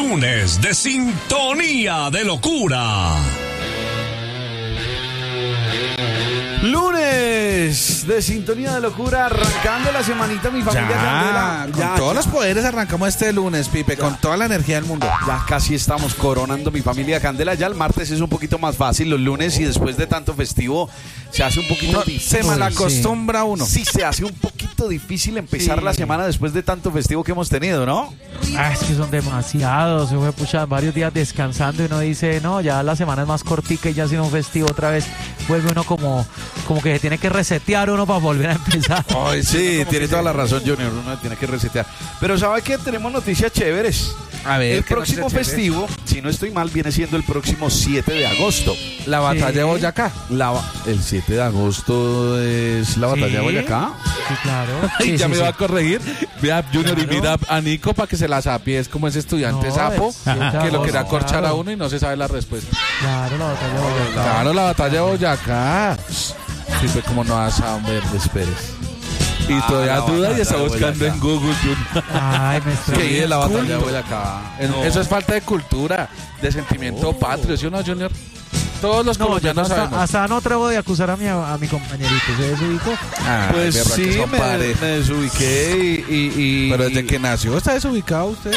Lunes de Sintonía de Locura. Lunes de Sintonía de Locura, arrancando la semanita, mi familia Candela. Con todos los poderes arrancamos este lunes, Pipe, con toda la energía del mundo. Ya casi estamos coronando mi familia Candela. Ya el martes es un poquito más fácil, los lunes y después de tanto festivo se hace un poquito difícil. Se malacostumbra uno. Sí, se hace un poquito difícil empezar la semana después de tanto festivo que hemos tenido, ¿no? Es que son demasiados, se fue pucha, varios días descansando y uno dice, no, ya la semana es más cortica y ya sin un festivo otra vez vuelve uno como que se tiene que resetear uno para volver a empezar. Ay, sí, tiene toda la razón, Junior, uno tiene que resetear. Pero ¿sabe qué? Tenemos noticias chéveres. A ver, el próximo festivo, si no estoy mal, viene siendo el próximo 7 de agosto. La batalla de Boyacá. El 7 de agosto es la batalla de Boyacá. Sí, claro. Y ya Sí, me sí. va a corregir. Vea, Junior, Claro. y mira a Nico para que se la sapie. Es como ese estudiante sapo que lo quería corchar a uno y no se sabe la respuesta. Claro, la batalla de Boyacá. Claro, la batalla de Boyacá. Pipe, como no vas a ver, Esperes. y todavía la duda y batalla está de buscando Boyacá. en Google, Junior. Ay, me estoy... ¿Qué es la batalla de Boyacá? No. Eso es falta de cultura, de sentimiento patrio, ¿sí o no, Junior? Todos los No, yo colombianos sabemos. hasta no atrevo de acusar a mi compañerito. ¿Se desubicó? Ah, Pues verdad que sí, son me desubiqué y Pero desde que nació está desubicado usted.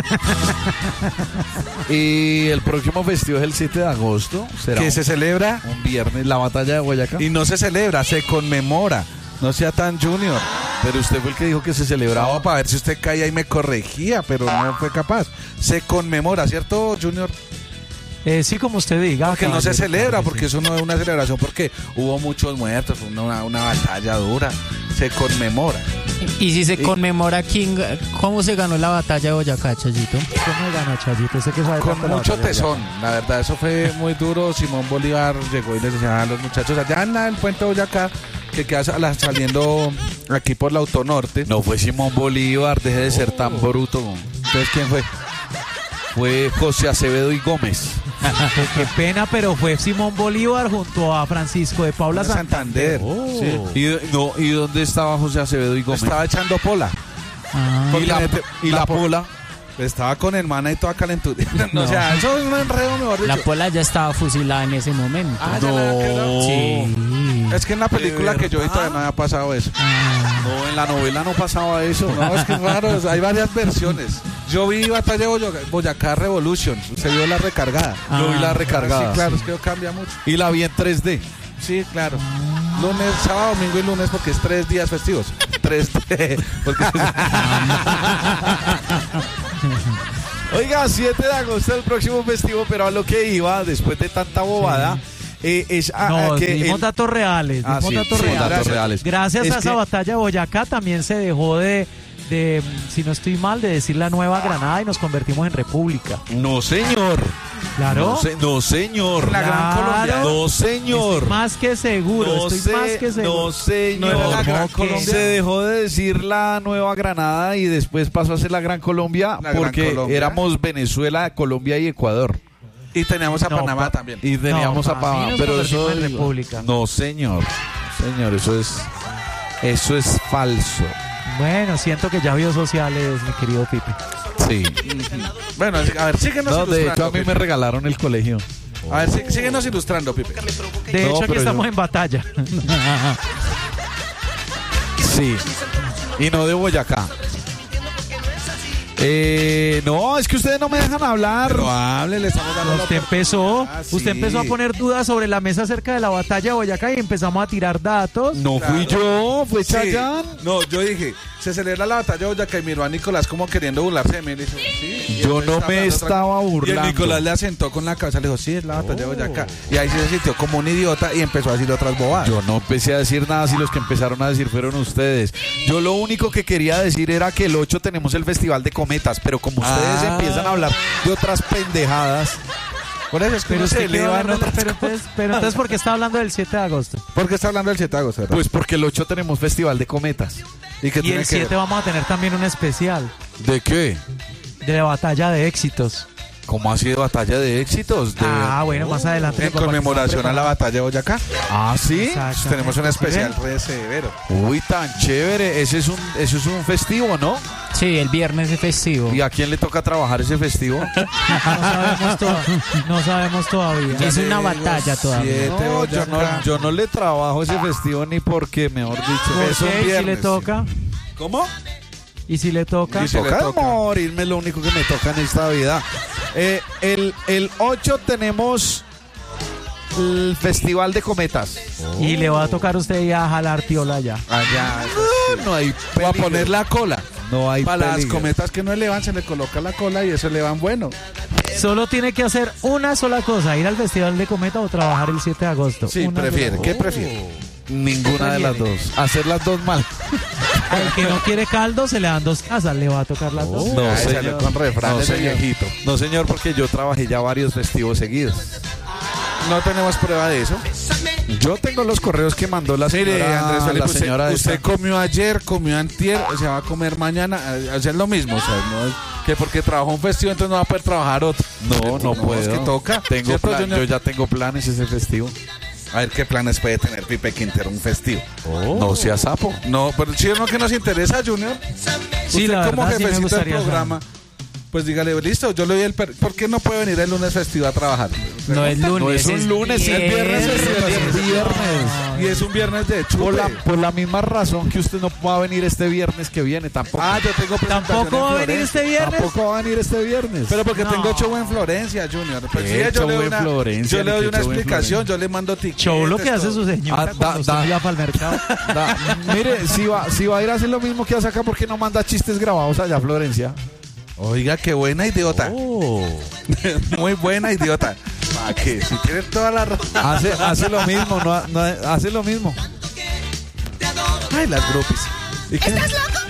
y el próximo festivo es el 7 de agosto. Será Que se celebra un viernes, la batalla de Boyacá. y no se celebra, se conmemora. No sea tan Junior. Pero usted fue el que dijo que se celebraba. Bravo, para ver si usted caía y me corregía, pero no fue capaz. Se conmemora, ¿cierto, Junior? Sí, como usted diga. Que no se caballero, celebra, claro que porque sí. eso no es una celebración, porque hubo muchos muertos, fue una batalla dura. Se conmemora. Y si se conmemora ¿cómo se ganó la batalla de Boyacá, Chayito? ¿Cómo ganó Chayito? Usted que sabe Con tanto de la mucho batalla de tesón, la verdad, eso fue muy duro. Simón Bolívar llegó y les decía a los muchachos allá en el puente de Boyacá, que queda saliendo aquí por la Autonorte. No fue Simón Bolívar, deje de ser tan bruto. Entonces, ¿quién fue? Fue José Acevedo y Gómez. Qué pena, pero fue Simón Bolívar junto a Francisco de Paula Santander. Sí. ¿Y dónde estaba José Acevedo y Gómez? Estaba echando pola. Ah, y la pola. Estaba con hermana y toda calentura. No. O sea, eso es un enredo, mejor dicho. La Pola ya estaba fusilada en ese momento. Ah, ya la había quedado. Sí. Es que en la película que yo vi todavía no había pasado eso. No, en la novela no pasaba eso. No, es que es raro, hay varias versiones. Yo vi Batalla de Boyacá Revolution, se vio la recargada. Yo vi la recargada. Sí, claro, es que cambia mucho. Y la vi en 3D. Sí, claro. Lunes, sábado, domingo y lunes porque es 3 días festivos. 3D. Porque... Oiga, 7 de agosto el próximo festivo, pero a lo que iba, después de tanta bobada, es que dimos datos reales. Ah, Dimos sí, datos sí, reales. datos reales. Gracias Es a esa que- batalla de Boyacá también se dejó de, si no estoy mal, de decir la Nueva Granada y nos convertimos en república. No, señor. Claro. No, señor. La Gran Claro. Colombia. No, señor. Estoy más que seguro. Estoy más que seguro. No, señor. No era la Gran ¿Cómo que? Colombia. Se dejó de decir la Nueva Granada y después pasó a ser la Gran Colombia La Gran porque Colombia. éramos Venezuela, Colombia y Ecuador. Y teníamos a No, Panamá también. Y teníamos No, a para mí Panamá. nos Pero convertimos eso en república. No, señor. Señor, eso es falso. Bueno, siento que ya vio sociales, mi querido Pipe. Sí. Bueno, a ver, síguenos No, de hecho ilustrando, a mí me Pipe. regalaron el colegio. A ver, síguenos ilustrando, Pipe. De No, hecho, aquí pero estamos yo- en batalla. Sí. Y no de Boyacá. No, es que ustedes no me dejan hablar. Pero hable, le estamos dando la Usted empezó, Ah, sí. usted empezó a poner dudas sobre la mesa acerca de la batalla de Boyacá y empezamos a tirar datos. No fui yo, fue Sí. Chayanne. No, yo dije, se celebra la batalla de Boyacá y miró a Nicolás como queriendo burlarse de mí. Le dijo, sí. Y Yo él no me hablando otra estaba cosa. Y burlando. el Nicolás le asentó con la cabeza, le dijo, sí, es la batalla de Boyacá. Y ahí se sintió como un idiota y empezó a decir otras bobadas. Yo no empecé a decir nada, si los que empezaron a decir fueron ustedes. Yo lo único que quería decir era que el 8 tenemos el Festival de Cometas, pero como ustedes empiezan a hablar de otras pendejadas, Por eso es que Pero uno se usted qué va a eleva en hablar de- otras pero entonces, ¿por qué está hablando del 7 de agosto? ¿Por qué está hablando del 7 de agosto, verdad? pues porque el 8 tenemos Festival de Cometas. ¿Y qué Y tiene el que ver? 7 vamos a tener también un especial ¿De qué? de la batalla de éxitos. ¿Cómo ha sido batalla de éxitos? Bueno, más adelante. En conmemoración a la batalla de Boyacá. Ah, ¿sí? Exactamente. Tenemos un especial ¿Sí re severo. Uy, tan chévere. Eso es un festivo, ¿no? Sí, el viernes es festivo. ¿Y a quién le toca trabajar ese festivo? No sabemos todavía. Es una batalla todavía. No, yo no le trabajo ese festivo ni porque, mejor dicho, ¿Por es un qué? ¿Y si le viernes. toca? ¿Cómo? ¿Y si le toca? Me toca morirme, lo único que me toca en esta vida. El 8 tenemos el Festival de Cometas. Y le va a tocar a usted ya a jalar piola ya. Allá. No hay Voy a peligro. poner la cola. No hay Para las peligro. cometas que no elevan, se le coloca la cola y eso elevan bueno. Solo tiene que hacer una sola cosa, ir al Festival de Cometa o trabajar el 7 de agosto. Sí, Una prefiere. sola. ¿Qué prefiere? Ninguna de las dos. Hacer las dos mal. Al que no quiere caldo se le dan 2 casas, le va a tocar las dos. No, Ahí señor. salió con refranes No, de señor. viejito. No, señor, porque yo trabajé ya varios festivos seguidos. No tenemos prueba de eso. Yo tengo los correos que mandó la señora, Mire, Andrés Felipe, la señora usted esta. comió ayer, comió antier, se va a comer mañana, hacer lo mismo, o sea, no es que porque trabajó un festivo entonces no va a poder trabajar otro. No puedo. Es que toca. Tengo ¿Cierto, plan- Junior? yo ya tengo planes ese festivo. A ver qué planes puede tener Pipe Quintero un festivo. No sea sapo. No, pero si es lo que nos interesa, Junior. Sí, Usted la como verdad, sí me jefecito del gustaría programa, pues dígale, listo, yo le doy ¿por qué no puede venir el lunes festivo a trabajar? No es lunes. No es un lunes, es viernes, es viernes. Y es un viernes de chupe. Por la misma razón que usted no va a venir este viernes que viene, tampoco. yo tengo presentación ¿Tampoco en va a venir Florencia. este viernes? Tampoco va a venir este viernes. Pero porque No. tengo show en Florencia, Junior. Pues ¿Qué sí, yo show le doy en Florencia? yo le Ni doy qué una show en explicación, Florencia. yo le mando tickets. Show lo que hace todo. su señora cuando usted iba para el mercado. Mire, si va a ir a hacer lo mismo que hace acá, ¿por qué no manda chistes grabados allá a Florencia? Oiga, qué buena idiota. Muy buena idiota. ¿Para qué? Si tiene toda la razón. Hace lo mismo, no hace lo mismo. Ay, las groupies. ¿Y qué?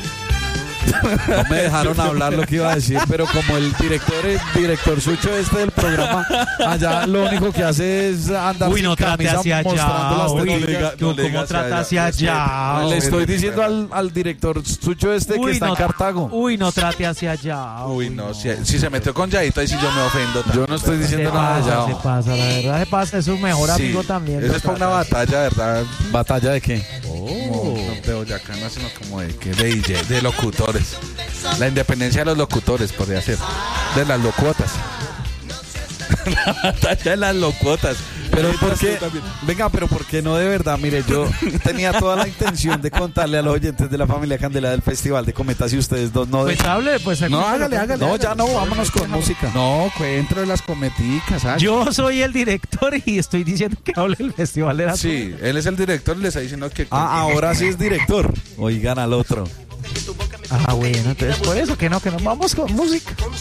No me dejaron hablar lo que iba a decir, pero como el director Sucho del programa, allá lo único que hace es andar Uy, sin no trate camisa hacia mostrando allá. las Uy, tetas. ¿cómo trata hacia allá? Le estoy diciendo al director Sucho que está en Cartago. Uy, no trate hacia allá. Uy, no, si se metió con Yadito, ahí sí yo me ofendo. Yo no estoy Se diciendo nada de pasa, allá. se pasa, la verdad se pasa, es su mejor Sí, amigo también. Eso es para una batalla, ¿verdad? ¿Batalla de qué? No de Boyacá, sino como de DJ, de locutores. La independencia de los locutores, podría ser. De las locuotas. La batalla de las locuotas. Pero ¿por qué? Venga, pero ¿por qué no de verdad? Mire, yo tenía toda la intención de contarle a los oyentes de la familia Candela del Festival de Cometas y ustedes dos no. Pues hable, pues No, cuéntalo. hágale. No, ya no, vámonos con música. No, cuento de las cometicas. ¿sabes? Yo soy el director y estoy diciendo que hable el festival de la Sí, él es el director y le está diciendo que... Ahora sí es director. Oigan al otro. Ah, bueno, entonces por eso que no, vamos con música.